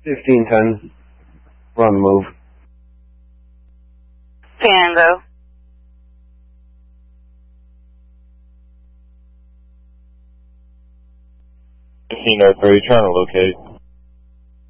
1510. We're on the move. Tango. Casino 3, trying to locate.